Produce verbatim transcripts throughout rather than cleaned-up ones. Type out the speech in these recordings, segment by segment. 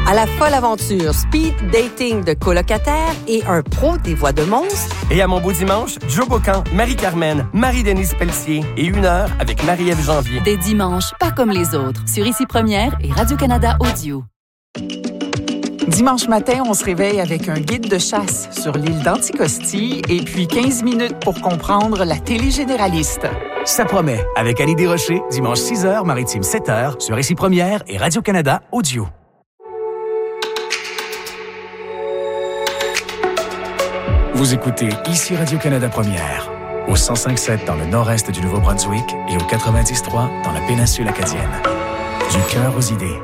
À la folle aventure speed dating de colocataires et un pro des voix de monstres. Et à mon beau dimanche, Joe Bocan, Marie-Carmen, Marie-Denise Pelletier et une heure avec Marie-Ève Janvier. Des dimanches pas comme les autres sur Ici Première et Radio-Canada Audio. Dimanche matin, on se réveille avec un guide de chasse sur l'île d'Anticosti et puis quinze minutes pour comprendre la télé généraliste. Ça promet, avec Annie Desrochers, dimanche six heures, maritime sept heures, sur Ici Première et Radio-Canada Audio. Vous écoutez Ici Radio-Canada Première, au cent cinq sept dans le nord-est du Nouveau-Brunswick et au quatre-vingt-dix trois dans la péninsule acadienne. Du cœur aux idées.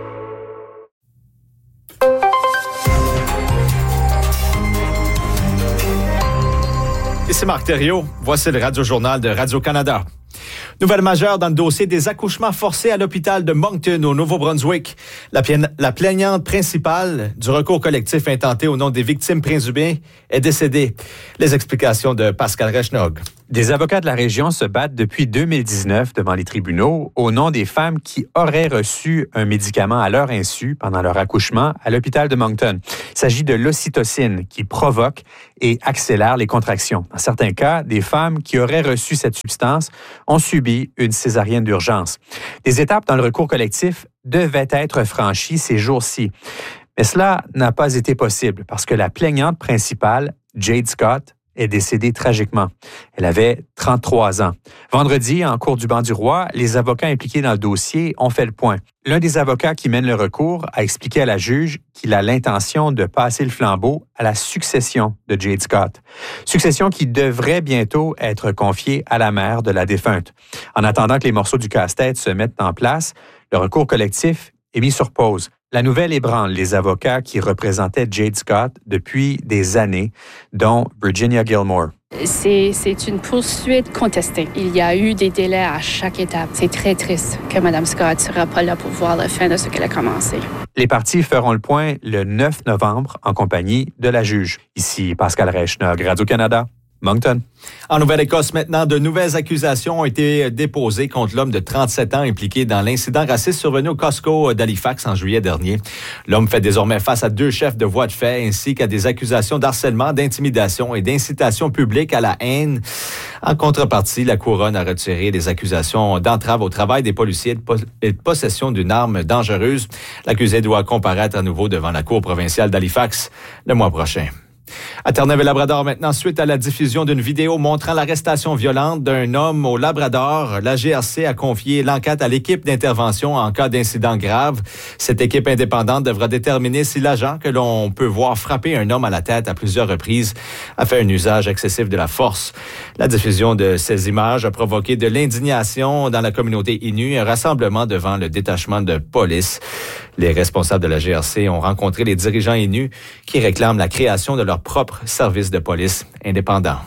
Ici Marc Thériault, voici le Radio-Journal de Radio-Canada. Nouvelle majeure dans le dossier des accouchements forcés à l'hôpital de Moncton, au Nouveau-Brunswick. La, pla- la plaignante principale du recours collectif intenté au nom des victimes présumées est décédée. Les explications de Pascal Rechnog. Des avocats de la région se battent depuis deux mille dix-neuf devant les tribunaux au nom des femmes qui auraient reçu un médicament à leur insu pendant leur accouchement à l'hôpital de Moncton. Il s'agit de l'ocytocine qui provoque et accélère les contractions. Dans certains cas, des femmes qui auraient reçu cette substance ont subi une césarienne d'urgence. Des étapes dans le recours collectif devaient être franchies ces jours-ci. Mais cela n'a pas été possible parce que la plaignante principale, Jade Scott, est décédée tragiquement. Elle avait trente-trois ans. Vendredi, en cour du banc du roi, les avocats impliqués dans le dossier ont fait le point. L'un des avocats qui mène le recours a expliqué à la juge qu'il a l'intention de passer le flambeau à la succession de Jade Scott. Succession qui devrait bientôt être confiée à la mère de la défunte. En attendant que les morceaux du casse-tête se mettent en place, le recours collectif est mis sur pause. La nouvelle ébranle les avocats qui représentaient Jade Scott depuis des années, dont Virginia Gilmore. C'est, c'est une poursuite contestée. Il y a eu des délais à chaque étape. C'est très triste que Mme Scott ne sera pas là pour voir la fin de ce qu'elle a commencé. Les parties feront le point le neuf novembre en compagnie de la juge. Ici Pascal Rechnog, Radio-Canada, Moncton. En Nouvelle-Écosse, maintenant, de nouvelles accusations ont été déposées contre l'homme de trente-sept ans impliqué dans l'incident raciste survenu au Costco d'Halifax en juillet dernier. L'homme fait désormais face à deux chefs de voies de fait ainsi qu'à des accusations d'harcèlement, d'intimidation et d'incitation publique à la haine. En contrepartie, la Couronne a retiré les accusations d'entrave au travail des policiers et de possession d'une arme dangereuse. L'accusé doit comparaître à nouveau devant la Cour provinciale d'Halifax le mois prochain. À Terre-Neuve-et-Labrador maintenant, suite à la diffusion d'une vidéo montrant l'arrestation violente d'un homme au Labrador, la G R C a confié l'enquête à l'équipe d'intervention en cas d'incident grave. Cette équipe indépendante devra déterminer si l'agent que l'on peut voir frapper un homme à la tête à plusieurs reprises a fait un usage excessif de la force. La diffusion de ces images a provoqué de l'indignation dans la communauté Innu, un rassemblement devant le détachement de police. Les responsables de la G R C ont rencontré les dirigeants Innu qui réclament la création de leur propre service de police indépendant.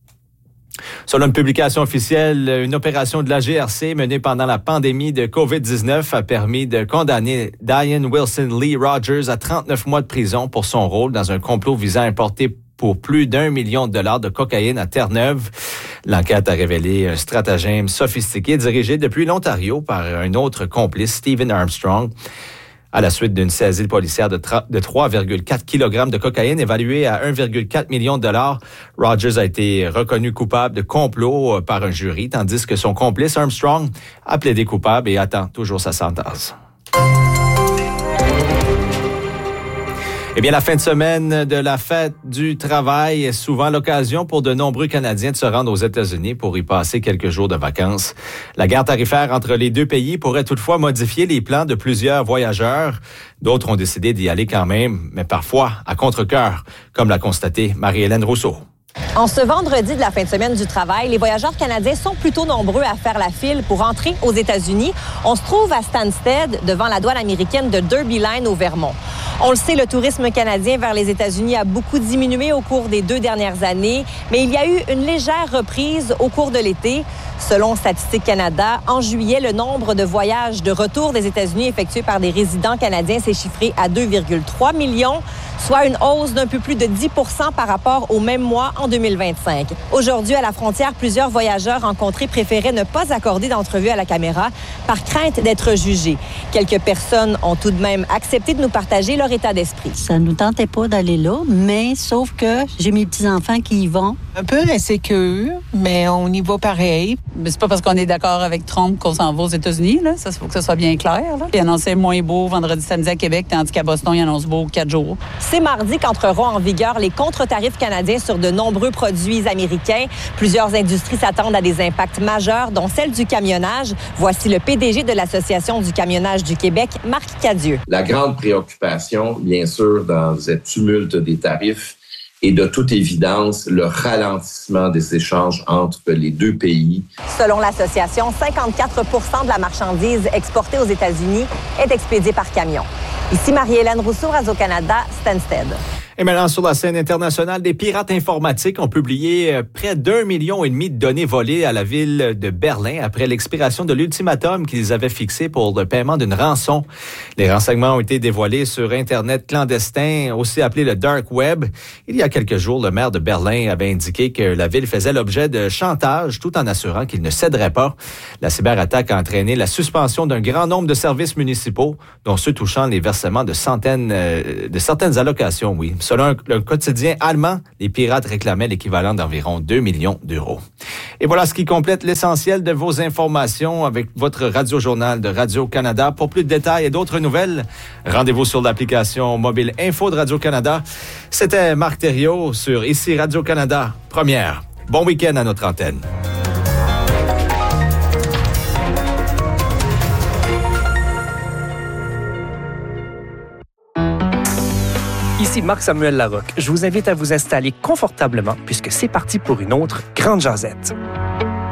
Selon une publication officielle, une opération de la G R C menée pendant la pandémie de covid dix-neuf a permis de condamner Diane Wilson Lee Rogers à trente-neuf mois de prison pour son rôle dans un complot visant à importer pour plus d'un million de dollars de cocaïne à Terre-Neuve. L'enquête a révélé un stratagème sophistiqué dirigé depuis l'Ontario par un autre complice, Stephen Armstrong. À la suite d'une saisie policière de, tra- de trois virgule quatre kilogrammes de cocaïne évaluée à un virgule quatre million de dollars, Rogers a été reconnu coupable de complot par un jury, tandis que son complice Armstrong a plaidé coupable et attend toujours sa sentence. Eh bien, la fin de semaine de la fête du travail est souvent l'occasion pour de nombreux Canadiens de se rendre aux États-Unis pour y passer quelques jours de vacances. La guerre tarifaire entre les deux pays pourrait toutefois modifier les plans de plusieurs voyageurs. D'autres ont décidé d'y aller quand même, mais parfois à contre-cœur, comme l'a constaté Marie-Hélène Rousseau. En ce vendredi de la fin de semaine du travail, les voyageurs canadiens sont plutôt nombreux à faire la file pour entrer aux États-Unis. On se trouve à Stansted, devant la douane américaine de Derby Line au Vermont. On le sait, le tourisme canadien vers les États-Unis a beaucoup diminué au cours des deux dernières années, mais il y a eu une légère reprise au cours de l'été. Selon Statistique Canada, en juillet, le nombre de voyages de retour des États-Unis effectués par des résidents canadiens s'est chiffré à deux virgule trois millions, soit une hausse d'un peu plus de dix pour cent par rapport au même mois en deux mille vingt-cinq. Aujourd'hui, à la frontière, plusieurs voyageurs rencontrés préféraient ne pas accorder d'entrevue à la caméra par crainte d'être jugés. Quelques personnes ont tout de même accepté de nous partager leur état d'esprit. Ça ne nous tentait pas d'aller là, mais sauf que j'ai mes petits-enfants qui y vont. Un peu insécure, mais on y va pareil. Mais c'est pas parce qu'on est d'accord avec Trump qu'on s'en va aux États-Unis, là. Ça, il faut que ce soit bien clair, là. Il annonçait moins beau vendredi, samedi à Québec, tandis qu'à Boston, il annonce beau quatre jours. C'est mardi qu'entreront en vigueur les contre-tarifs canadiens sur de nombreux produits américains. Plusieurs industries s'attendent à des impacts majeurs, dont celle du camionnage. Voici le P D G de l'Association du camionnage du Québec, Marc Cadieux. La grande préoccupation, bien sûr, dans cette tumulte des tarifs, et de toute évidence, le ralentissement des échanges entre les deux pays. Selon l'association, cinquante-quatre pour cent de la marchandise exportée aux États-Unis est expédiée par camion. Ici Marie-Hélène Rousseau, Radio-Canada, Stansted. Et maintenant, sur la scène internationale, des pirates informatiques ont publié près d'un million et demi de données volées à la ville de Berlin après l'expiration de l'ultimatum qu'ils avaient fixé pour le paiement d'une rançon. Les renseignements ont été dévoilés sur Internet clandestin, aussi appelé le Dark Web. Il y a quelques jours, le maire de Berlin avait indiqué que la ville faisait l'objet de chantage tout en assurant qu'il ne céderait pas. La cyberattaque a entraîné la suspension d'un grand nombre de services municipaux, dont ceux touchant les versements de centaines, euh, de certaines allocations, oui. Selon le quotidien allemand, les pirates réclamaient l'équivalent d'environ deux millions d'euros. Et voilà ce qui complète l'essentiel de vos informations avec votre radio-journal de Radio-Canada. Pour plus de détails et d'autres nouvelles, rendez-vous sur l'application mobile Info de Radio-Canada. C'était Marc Thériault sur Ici Radio-Canada, première. Bon week-end à notre antenne. Ici Marc-Samuel Larocque. Je vous invite à vous installer confortablement puisque c'est parti pour une autre grande jasette.